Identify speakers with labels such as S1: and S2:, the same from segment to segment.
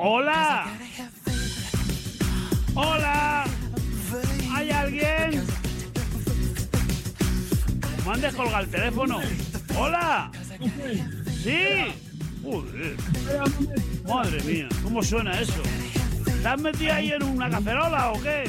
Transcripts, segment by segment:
S1: ¡Hola! ¡Hola! ¿Hay alguien? Me han descolgado el teléfono. ¡Hola! ¡Sí! Joder. Madre mía, ¿cómo suena eso? ¿Estás metido ahí en una cacerola o qué?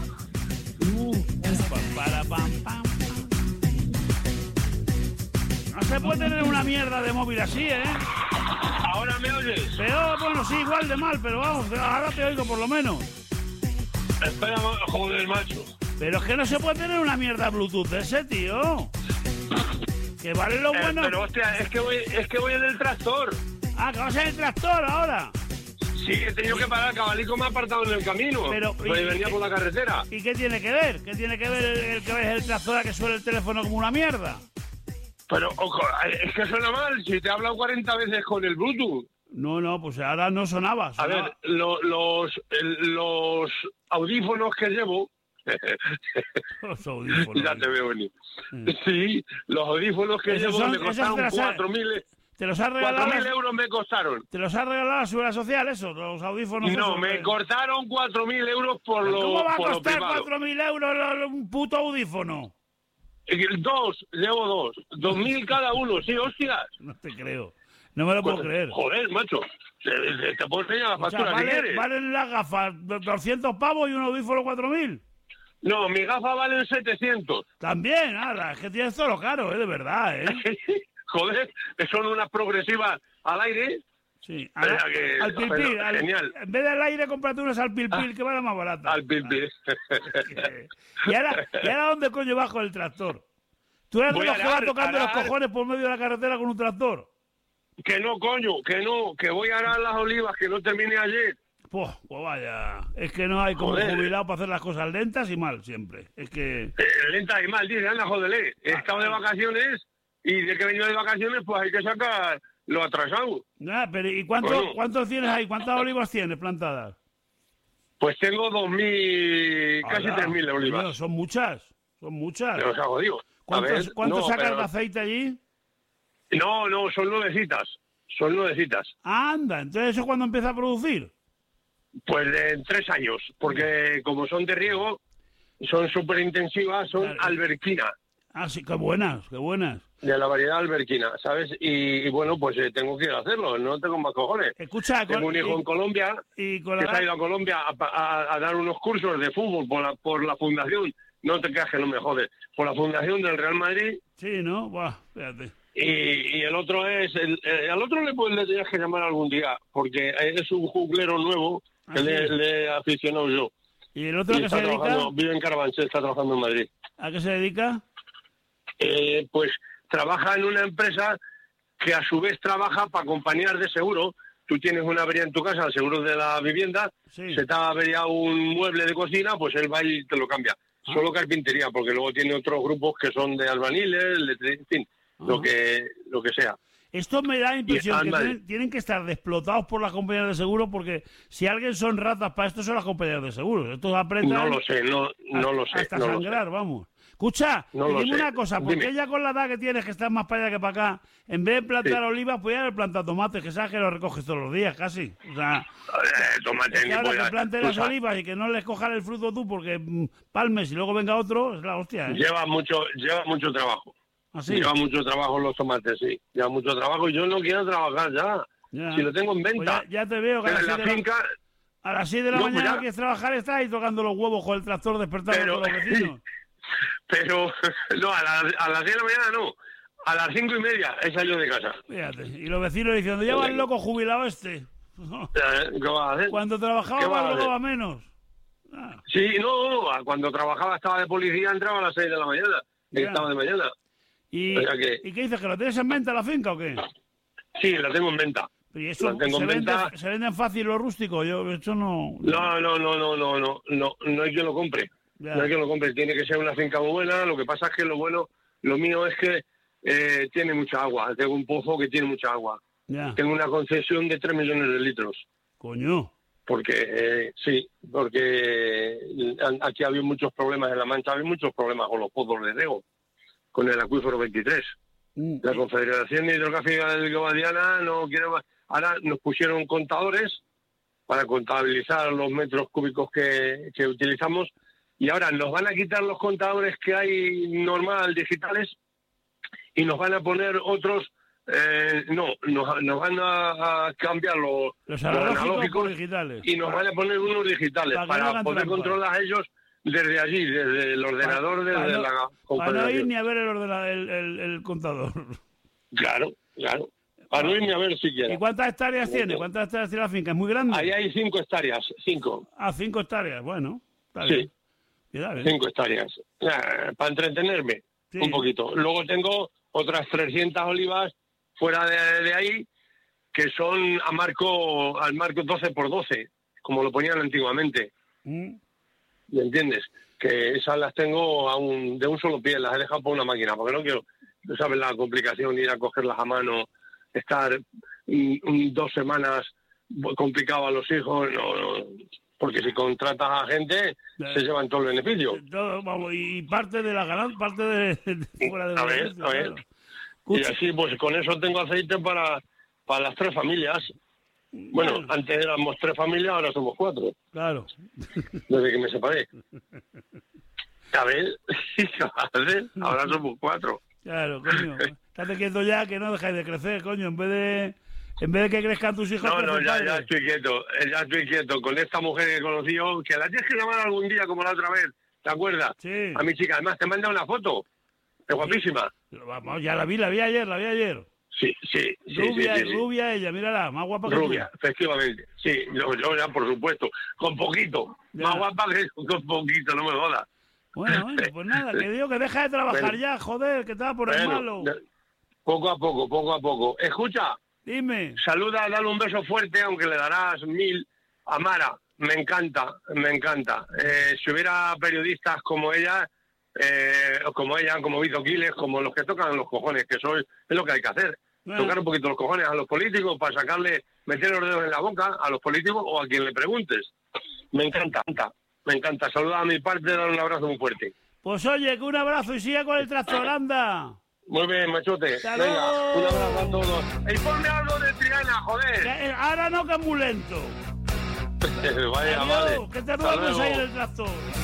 S1: No se puede tener una mierda de móvil así, ¿eh?
S2: ¿Ahora me oyes?
S1: Peor, bueno, sí, igual de mal, pero vamos, ahora te oigo por lo menos.
S2: Espera, joder, macho.
S1: Pero es que no se puede tener una mierda Bluetooth de ese, tío. Que vale lo bueno.
S2: Pero hostia, es que voy en el tractor.
S1: Ah, que vas en el tractor ahora.
S2: Sí, he tenido que parar, cabalico me ha apartado en el camino.
S1: Pero
S2: venía por la carretera.
S1: ¿Y qué tiene que ver? ¿Qué tiene que ver el que ves el tractor a que suena el teléfono como una mierda?
S2: Pero, ojo, es que suena mal, si te he hablado 40 veces con el Bluetooth.
S1: No, pues ahora no sonaba.
S2: A ver, los audífonos que llevo...
S1: Los audífonos.
S2: Ya te veo venir. Sí, los audífonos que llevo me costaron 4.000...
S1: ¿Te los has regalado?
S2: 4.000 euros me costaron.
S1: ¿Te los has regalado a la Seguridad Social, eso? Los audífonos.
S2: No,
S1: esos,
S2: me cortaron 4.000 euros por lo
S1: ¿Cómo va a
S2: por
S1: costar
S2: lo
S1: 4.000 euros un puto audífono?
S2: Llevo dos. 2.000 cada uno, sí, hostias.
S1: No te creo. No me lo puedo creer.
S2: Joder, macho. Te puedo enseñar la factura si quieres.
S1: ¿Valen las gafas 200 pavos y un audífono 4.000?
S2: No, mis gafas valen 700.
S1: También, nada, es que tienes todo lo caro, de verdad,
S2: Joder, son unas progresivas al aire.
S1: Sí, al pilpil.
S2: Genial.
S1: En vez del aire, cómprate unas al pilpil, que van a más barata.
S2: Al pilpil.
S1: ¿Y ahora dónde coño vas con el tractor? ¿Tú eres de los que va tocando los cojones por medio de la carretera con un tractor?
S2: Que no, coño, que voy a arar las olivas, que no terminé ayer.
S1: Pues vaya, es que no hay como jubilado para hacer las cosas lentas y mal siempre. Es que...
S2: Lentas y mal, dice, anda, joderle. He estado de vacaciones y de que he venido de vacaciones, pues hay que sacar lo atrasado.
S1: Pero ¿y cuántos tienes ahí? ¿Cuántas olivas tienes plantadas?
S2: Pues tengo 2.000, casi 3.000 olivas.
S1: Bueno, son muchas.
S2: Pero os hago, digo.
S1: ¿Cuánto sacas de aceite allí?
S2: No, son nuevecitas.
S1: Anda, entonces ¿eso es cuando empieza a producir?
S2: Pues en 3 años, porque como son de riego, son súper intensivas, son alberquina.
S1: Ah, sí, qué buenas.
S2: De la variedad alberquina, ¿sabes? Y bueno, pues tengo que ir a hacerlo, no tengo más cojones.
S1: Escucha,
S2: tengo un hijo en Colombia que se ha ido a Colombia a dar unos cursos de fútbol por la fundación, no te creas que no me jodes, por la fundación del Real Madrid.
S1: Sí, ¿no? Buah, fíjate.
S2: Y el otro es, al otro le tenías que llamar algún día, porque es un juglero nuevo que le he aficionado yo.
S1: ¿Y el otro que se dedica?
S2: Vive en Carabanchel, está trabajando en Madrid.
S1: ¿A qué se dedica?
S2: Pues trabaja en una empresa que a su vez trabaja para compañías de seguro. Tú tienes una avería en tu casa, el seguro de la vivienda, se te ha averiado un mueble de cocina, pues él va y te lo cambia. Solo carpintería, porque luego tiene otros grupos que son de albañiles, en fin, lo que sea.
S1: Esto me da la impresión que tienen que estar desplotados por las compañías de seguro, porque si alguien son ratas para esto son las compañías de seguro. Estos apretan...
S2: No lo sé, no lo sé.
S1: Hasta sangrar, vamos. Escucha, dime una cosa, porque ya con la edad que tienes, que estás más para allá que para acá, en vez de plantar olivas, pues ya haber plantado tomates, que sabes que los recoges todos los días, casi. O sea, claro, que plantes las olivas y que no les cojas el fruto tú porque palmes y luego venga otro, es la hostia, ¿eh?
S2: Lleva mucho trabajo.
S1: ¿Ah, sí?
S2: Lleva mucho trabajo los tomates, sí. Lleva mucho trabajo y yo no quiero trabajar ya. Si lo tengo en venta.
S1: Pues ya te veo que a las 6 de la mañana que quieres trabajar, estás ahí tocando los huevos con el tractor despertando a los vecinos.
S2: Pero, no, a las 6 de la mañana no. A las 5:30 he salido de casa.
S1: Fíjate. Y los vecinos diciendo, ya va el loco jubilado este.
S2: ¿Qué vas a hacer?
S1: Cuando trabajaba ganaba menos.
S2: Sí, no, cuando trabajaba estaba de policía, entraba a las 6 de la mañana. Estaba de mañana.
S1: ¿Y qué dices? ¿Que lo tienes en venta la finca o qué?
S2: Sí, la tengo en venta.
S1: ¿Y eso se venden fácil lo rústico? Yo eso no...
S2: No hay quien lo compre. No hay quien lo compre, tiene que ser una finca muy buena. Lo que pasa es que lo mío es que tiene mucha agua. Tengo un pozo que tiene mucha agua. Tengo una concesión de 3 millones de litros.
S1: Coño.
S2: Porque aquí había muchos problemas en La Mancha, había muchos problemas con los pozos de riego, con el acuífero 23. La Confederación Hidrográfica del Guadiana no quiere más. Ahora nos pusieron contadores para contabilizar los metros cúbicos que utilizamos, y ahora nos van a quitar los contadores que hay normal, digitales, y nos van a poner otros, nos van a cambiar los analógicos
S1: digitales,
S2: y nos van a poner unos digitales para poder controlar a ellos desde allí, desde el ordenador, desde la
S1: para no ir ni a ver el contador.
S2: Claro. Para no ir ni a ver siquiera.
S1: ¿Y cuántas hectáreas tiene? ¿Cuántas hectáreas tiene la finca? ¿Es muy grande?
S2: Ahí hay 5 hectáreas, 5.
S1: 5 hectáreas, bueno. Está
S2: sí,
S1: bien.
S2: 5 hectáreas. Para entretenerme un poquito. Luego tengo otras 300 olivas fuera de ahí, que son al marco 12x12, como lo ponían antiguamente. ¿Me entiendes? Que esas las tengo de un solo pie, las he dejado por una máquina, porque no quiero, tú sabes la complicación, ir a cogerlas a mano, estar 2 semanas complicado a los hijos, no, porque si contratas a gente, se llevan todo el beneficio.
S1: Y parte de la ganancia, parte de fuera de la
S2: ganancia. A ver. Y así, pues con eso tengo aceite para las 3 familias. Bueno, antes éramos 3 familias, ahora somos 4.
S1: Claro.
S2: Desde que me separé. A ver, ahora somos 4.
S1: Claro, coño. Estate quieto ya, que no dejáis de crecer, coño. En vez de que crezcan tus hijos...
S2: No, ya estoy quieto. Con esta mujer que he conocido, que la tienes que llamar algún día como la otra vez, ¿te acuerdas?
S1: Sí.
S2: A mi chica, además te manda una foto. Es guapísima.
S1: Vamos, ya la vi ayer.
S2: Sí.
S1: Rubia ella, mírala, más guapa que
S2: rubia, tú. Efectivamente. Sí, yo ya, por supuesto, con poquito. Ya. Más guapa que con poquito, no me jodas.
S1: Bueno, pues nada, que digo que deja de trabajar ya, joder, que estaba por el malo.
S2: Poco a poco. Escucha.
S1: Dime.
S2: Saluda, dale un beso fuerte, aunque le darás 1000 a Mara. Me encanta. Si hubiera periodistas como ella, como Vito Quiles, como los que tocan los cojones, que es lo que hay que hacer. Tocar un poquito los cojones a los políticos para meter los dedos en la boca a los políticos o a quien le preguntes. Me encanta. Saluda a mi parte, dale un abrazo muy fuerte.
S1: Pues oye, que un abrazo y siga con el tractor, anda.
S2: Muy bien, machote. Venga, un abrazo a todos. Y ponme algo de Triana, joder.
S1: Ahora no, que es muy lento.
S2: Vaya,
S1: adiós,
S2: vale.
S1: Que te duermes ahí en el tractor.